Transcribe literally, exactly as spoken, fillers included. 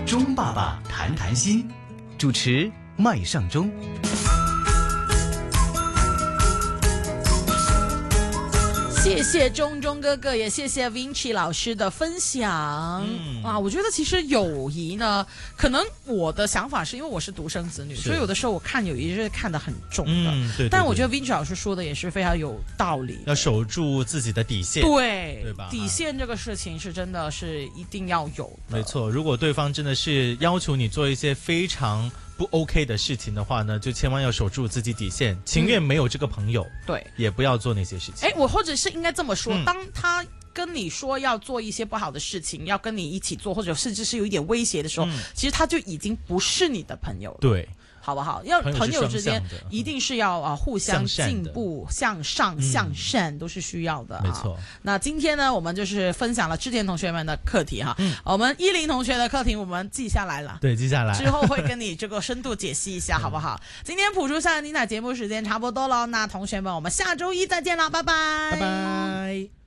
钟爸爸谈谈心，主持麦尚中。 谢谢钟钟哥哥，也谢谢 Vinci 老师的分享。嗯啊，我觉得其实友谊呢，可能我的想法是因为我是独生子女，所以有的时候我看友谊是看得很重的。嗯，对对对，但我觉得 Vinci 老师说的也是非常有道理， 要守住自己的底线。 对， 对吧？ 底线这个事情是真的是一定要有的。 没错，如果对方真的是要求你做一些非常不 OK 的事情的话呢，就千万要守住自己底线，情愿没有这个朋友，嗯、 对， 也不要做那些事情。 哎，我或者是应该这么说，嗯、当他跟你说要做一些不好的事情，要跟你一起做，或者甚至是有一点威胁的时候，嗯、其实他就已经不是你的朋友了。 对。 好不好？要朋友之间一定是要啊互相进步、向上、向善，嗯、都是需要的、啊。 没错。 那今天呢，我们就是分享了志田同学们的课题哈。嗯、我们依林同学的课题我们记下来了， 对，记下来。 之后会跟你这个深度解析一下，好不好？今天普出上的妮娜节目时间差不多了，那同学们，我们下周一再见了，拜拜， 拜拜。